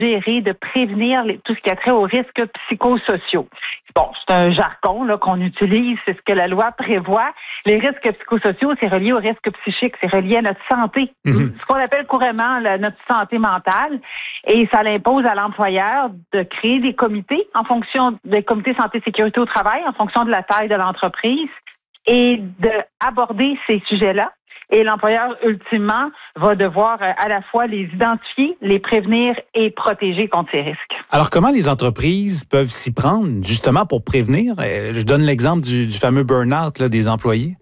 gérer, de prévenir tout ce qui a trait aux risques psychosociaux. Bon, c'est un jargon là, qu'on utilise, c'est ce que la loi prévoit. Les risques psychosociaux, c'est relié aux risques psychiques, c'est relié à notre santé, ce qu'on appelle couramment notre santé mentale. Et ça l'impose à l'employeur de créer des comités en fonction des comités santé-sécurité au travail, en fonction de la taille de l'entreprise, et d'aborder ces sujets-là. Et l'employeur, ultimement, va devoir à la fois les identifier, les prévenir et protéger contre ces risques. Alors, comment les entreprises peuvent s'y prendre, justement, pour prévenir? Je donne l'exemple du fameux burn-out là, des employés.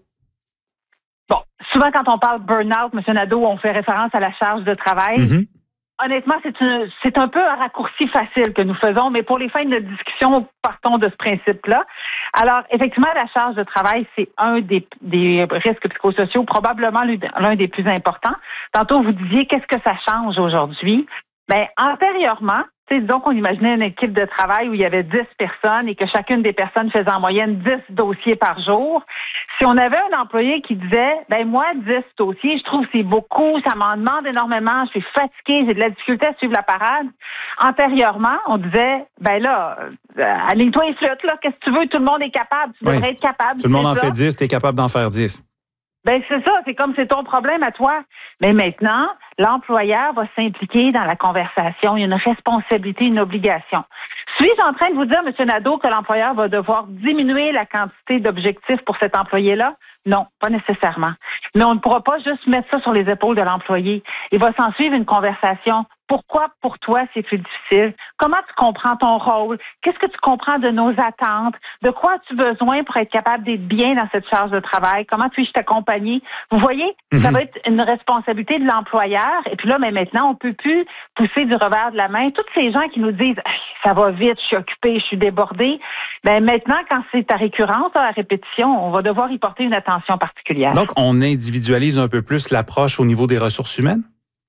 Bon, souvent, quand on parle burn-out, M. Nadeau, on fait référence à la charge de travail. Honnêtement, c'est un peu un raccourci facile que nous faisons, mais pour les fins de notre discussion, partons de ce principe-là. Alors, effectivement, la charge de travail, c'est un des risques psychosociaux, probablement l'un des plus importants. Tantôt, vous disiez, qu'est-ce que ça change aujourd'hui? Bien, antérieurement, disons qu'on imaginait une équipe de travail où il y avait 10 personnes et que chacune des personnes faisait en moyenne 10 dossiers par jour. Si on avait un employé qui disait, ben moi, 10 dossiers, je trouve que c'est beaucoup, ça m'en demande énormément, je suis fatigué, j'ai de la difficulté à suivre la parade. Antérieurement, on disait, ben là, aligne-toi et flotte, là, qu'est-ce que tu veux, tout le monde est capable, tu devrais être capable. Tout le monde en fait 10, tu es capable d'en faire 10. Ben c'est ça, c'est ton problème à toi. Mais maintenant, l'employeur va s'impliquer dans la conversation. Il y a une responsabilité, une obligation. Suis-je en train de vous dire, M. Nadeau, que l'employeur va devoir diminuer la quantité d'objectifs pour cet employé-là? Non, pas nécessairement. Mais on ne pourra pas juste mettre ça sur les épaules de l'employé. Il va s'en suivre une conversation. Pourquoi pour toi c'est plus difficile? Comment tu comprends ton rôle? Qu'est-ce que tu comprends de nos attentes? De quoi as-tu besoin pour être capable d'être bien dans cette charge de travail? Comment puis-je t'accompagner? Vous voyez, ça va être une responsabilité de l'employeur. Et puis là, mais maintenant, on peut plus pousser du revers de la main. Toutes ces gens qui nous disent ça va vite, je suis occupé, je suis débordé. Ben maintenant, quand c'est à récurrence, à répétition, on va devoir y porter une attention particulière. Donc, on individualise un peu plus l'approche au niveau des ressources humaines?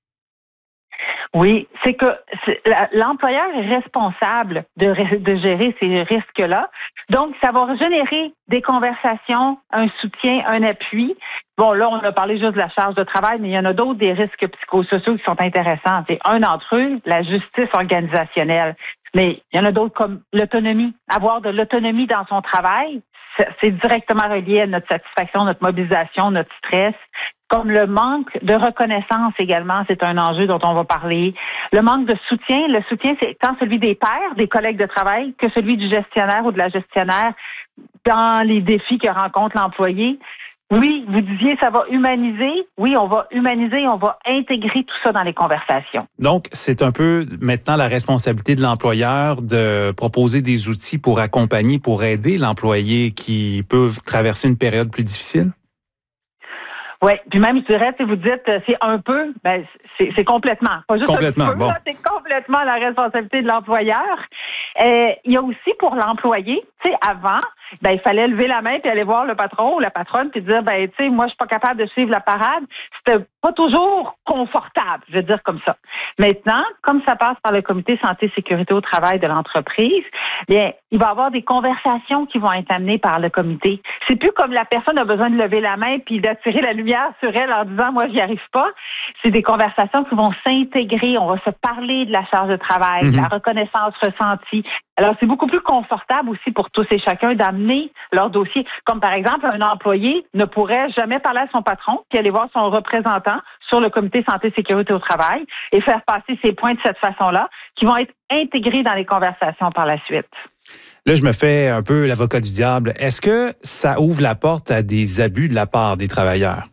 Oui, c'est que l'employeur est responsable de gérer ces risques-là. Donc, ça va générer des conversations, un soutien, un appui. Bon, là, on a parlé juste de la charge de travail, mais il y en a d'autres, des risques psychosociaux qui sont intéressants. C'est un d'entre eux, la justice organisationnelle. Mais il y en a d'autres comme l'autonomie. Avoir de l'autonomie dans son travail, c'est directement relié à notre satisfaction, notre mobilisation, notre stress. Comme le manque de reconnaissance également, c'est un enjeu dont on va parler. Le manque de soutien, le soutien, c'est tant celui des pairs, des collègues de travail, que celui du gestionnaire ou de la gestionnaire dans les défis que rencontre l'employé. Oui, vous disiez, ça va humaniser. Oui, on va humaniser, on va intégrer tout ça dans les conversations. Donc, c'est un peu maintenant la responsabilité de l'employeur de proposer des outils pour accompagner, pour aider l'employé qui peut traverser une période plus difficile? Oui, puis même, je dirais, si vous dites, c'est un peu, ben c'est complètement. Pas juste complètement, un peu, bon. c'est complètement la responsabilité de l'employeur. Il y a aussi pour l'employé, tu sais, avant, ben il fallait lever la main puis aller voir le patron ou la patronne puis dire, ben tu sais, moi je suis pas capable de suivre la parade. C'était pas toujours confortable, je veux dire comme ça. Maintenant, comme ça passe par le comité santé-sécurité au travail de l'entreprise, bien, il va y avoir des conversations qui vont être amenées par le comité. C'est plus comme la personne a besoin de lever la main puis d'attirer la lumière sur elle en disant, moi, j'y arrive pas. C'est des conversations qui vont s'intégrer. On va se parler de la charge de travail, de la reconnaissance ressentie. Alors, c'est beaucoup plus confortable aussi pour tous et chacun d'amener leur dossier. Comme par exemple, un employé ne pourrait jamais parler à son patron puis aller voir son représentant sur le comité santé-sécurité au travail et faire passer ses points de cette façon-là, qui vont être intégrés dans les conversations par la suite. Là, je me fais un peu l'avocat du diable. Est-ce que ça ouvre la porte à des abus de la part des travailleurs?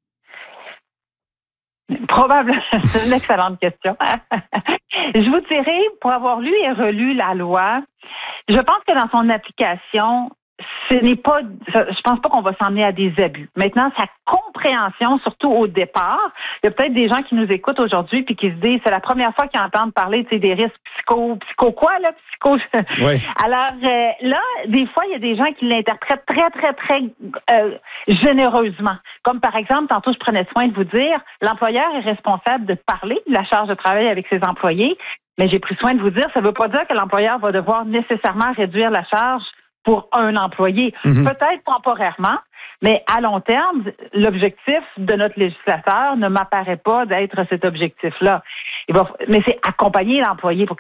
Probablement. C'est une excellente question. Je vous dirais, pour avoir lu et relu la loi, je pense que dans son application, je pense pas qu'on va s'emmener à des abus. Maintenant, sa compréhension, surtout au départ, il y a peut-être des gens qui nous écoutent aujourd'hui puis qui se disent, c'est la première fois qu'ils entendent parler, tu sais, des risques psycho quoi, là, psycho. Oui. Alors, là, des fois, il y a des gens qui l'interprètent très, très, très généreusement. Comme par exemple, tantôt, je prenais soin de vous dire, l'employeur est responsable de parler de la charge de travail avec ses employés, mais j'ai pris soin de vous dire, ça veut pas dire que l'employeur va devoir nécessairement réduire la charge pour un employé. Peut-être temporairement, mais à long terme, l'objectif de notre législateur ne m'apparaît pas d'être cet objectif-là. Mais c'est accompagner l'employé pour